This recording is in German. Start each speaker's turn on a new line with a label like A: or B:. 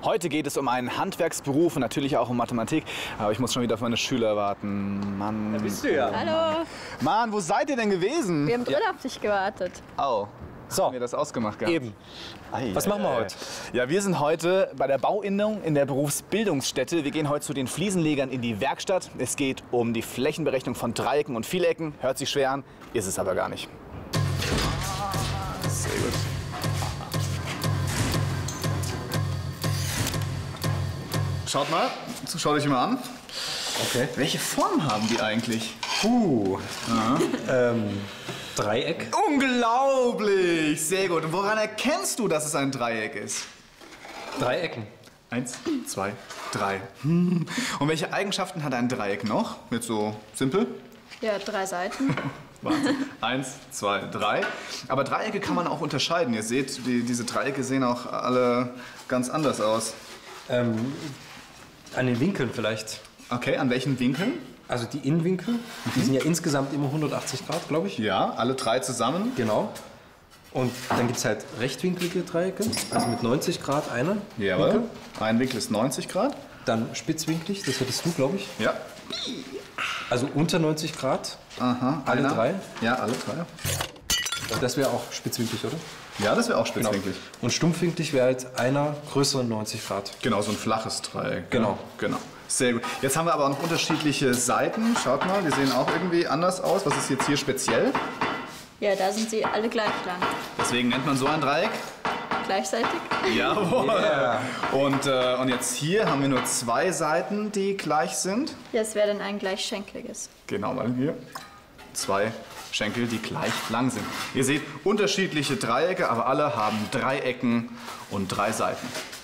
A: Heute geht es um einen Handwerksberuf und natürlich auch um Mathematik. Aber ich muss schon wieder auf meine Schüler warten. Mann.
B: Da bist du ja.
C: Hallo.
A: Mann, wo seid ihr denn gewesen?
C: Wir haben drin auf dich gewartet.
A: Oh.
B: So,
A: Haben wir das ausgemacht gehabt?
B: eben. Was machen wir heute?
A: Ja, wir sind heute bei der Bauinnung in der Berufsbildungsstätte. Wir gehen heute zu den Fliesenlegern in die Werkstatt. Es geht um die Flächenberechnung von Dreiecken und Vielecken. Hört sich schwer an, ist es aber gar nicht. Sehr gut. Schaut euch mal an.
B: Okay.
A: Welche Form haben die eigentlich?
B: Dreieck.
A: Unglaublich! Sehr gut. Und woran erkennst du, dass es ein Dreieck ist?
B: Dreiecken.
A: 1, 2, 3. Und welche Eigenschaften hat ein Dreieck noch? Jetzt so simpel.
C: Ja, 3 Seiten.
A: Wahnsinn. 1, 2, 3. Aber Dreiecke kann man auch unterscheiden. Ihr seht, diese Dreiecke sehen auch alle ganz anders aus.
B: An den Winkeln vielleicht.
A: Okay, an welchen Winkeln?
B: Also die Innenwinkel, die sind ja insgesamt immer 180 Grad, glaube ich.
A: Ja, alle 3 zusammen.
B: Genau. Und dann gibt es halt rechtwinklige Dreiecke, also mit 90 Grad einer
A: Jawohl.
B: Winkel.
A: Ein Winkel ist 90 Grad.
B: Dann spitzwinklig, das hättest du, glaube ich.
A: Ja.
B: Also unter 90 Grad,
A: Aha.
B: alle
A: einer.
B: 3.
A: Ja, alle 3.
B: Das wäre auch spitzwinklig, oder?
A: Ja, das wäre auch
B: Genau.
A: spitzwinklig.
B: Und stumpfwinklig wäre halt einer größer 90 Grad.
A: Genau, so ein flaches Dreieck.
B: Genau.
A: Genau. Sehr gut. Jetzt haben wir aber auch noch unterschiedliche Seiten. Schaut mal, die sehen auch irgendwie anders aus. Was ist jetzt hier speziell?
C: Ja, da sind sie alle gleich lang.
A: Deswegen nennt man so ein Dreieck.
C: Gleichzeitig?
A: Jawohl.
B: Yeah.
A: Und jetzt hier haben wir nur 2 Seiten, die gleich sind.
C: Ja, es wäre dann ein gleichschenkliges.
A: Genau, mal hier. 2 Schenkel, die gleich lang sind. Ihr seht unterschiedliche Dreiecke, aber alle haben 3 Ecken und 3 Seiten.